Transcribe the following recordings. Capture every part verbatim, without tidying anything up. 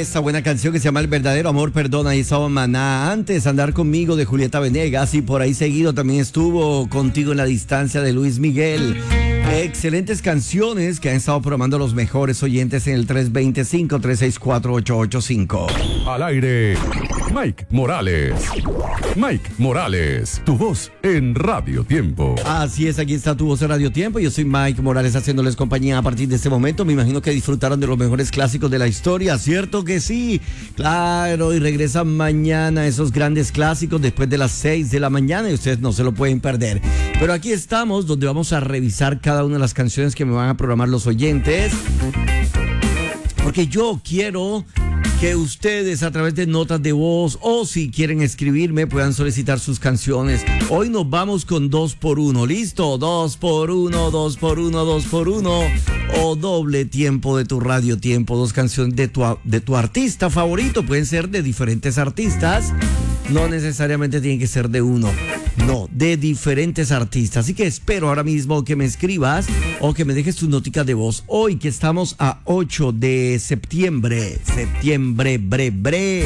Esta buena canción que se llama El verdadero amor perdona, y estaba Maná. Antes, Andar conmigo, de Julieta Venegas, y por ahí seguido también estuvo Contigo en la distancia, de Luis Miguel. Excelentes canciones que han estado programando los mejores oyentes en el tres dos cinco, tres seis cuatro, ocho ocho cinco. Al aire, Mike Morales. Mike Morales, tu voz en Radio Tiempo. Así es, aquí está tu voz en Radio Tiempo. Yo soy Mike Morales, haciéndoles compañía a partir de este momento. Me imagino que disfrutaron de los mejores clásicos de la historia, ¿cierto que sí? Claro, y regresan mañana esos grandes clásicos después de las seis de la mañana y ustedes no se lo pueden perder. Pero aquí estamos, donde vamos a revisar cada una de las canciones que me van a programar los oyentes, porque yo quiero que ustedes, a través de notas de voz, o si quieren escribirme, puedan solicitar sus canciones. Hoy nos vamos con dos por uno, ¿listo? Dos por uno, dos por uno, dos por uno, o doble tiempo de tu Radio Tiempo. Dos canciones de tu, de tu artista favorito, pueden ser de diferentes artistas, no necesariamente tienen que ser de uno. No, de diferentes artistas. Así que espero ahora mismo que me escribas o que me dejes tus noticas de voz. Hoy que estamos a ocho de septiembre. Septiembre, bre, bre.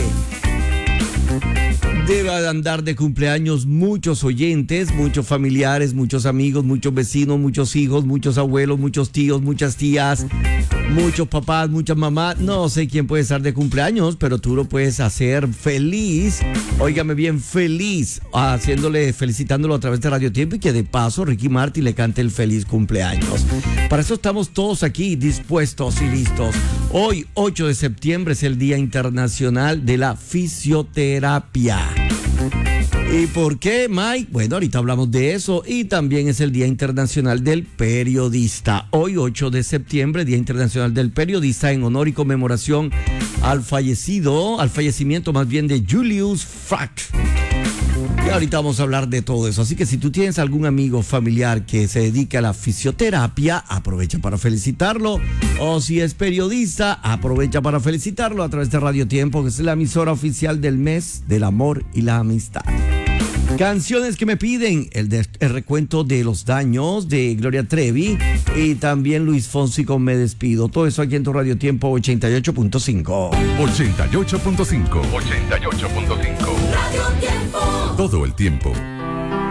Debe andar de cumpleaños muchos oyentes, muchos familiares, muchos amigos, muchos vecinos, muchos hijos, muchos abuelos, muchos tíos, muchas tías, muchos papás, muchas mamás. No sé quién puede estar de cumpleaños, pero tú lo puedes hacer feliz. Óigame bien, feliz, haciéndole, felicitándolo a través de Radio Tiempo, y que de paso Ricky Martin le cante el feliz cumpleaños. Para eso estamos todos aquí dispuestos y listos. Hoy, ocho de septiembre, es el Día Internacional de la Fisioterapia. ¿Y por qué, Mike? Bueno, ahorita hablamos de eso. Y también es el Día Internacional del Periodista. Hoy, ocho de septiembre, Día Internacional del Periodista, en honor y conmemoración al fallecido, al fallecimiento más bien, de Julius Fracke. Y ahorita vamos a hablar de todo eso. Así que si tú tienes algún amigo familiar que se dedica a la fisioterapia, aprovecha para felicitarlo. O si es periodista, aprovecha para felicitarlo a través de Radio Tiempo, que es la emisora oficial del mes del amor y la amistad. Canciones que me piden: el, de, el recuento de los daños, de Gloria Trevi, y también Luis Fonsi con Me Despido. Todo eso aquí en tu Radio Tiempo ochenta y ocho punto cinco. ochenta y ocho punto cinco. ochenta y ocho punto cinco. Radio Tiempo. Todo el tiempo.